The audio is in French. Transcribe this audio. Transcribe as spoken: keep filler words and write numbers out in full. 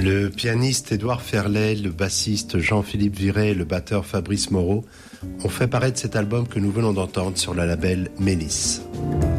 Le pianiste Édouard Ferlet, le bassiste Jean-Philippe Viret et le batteur Fabrice Moreau ont fait paraître cet album que nous venons d'entendre sur le label Mélis.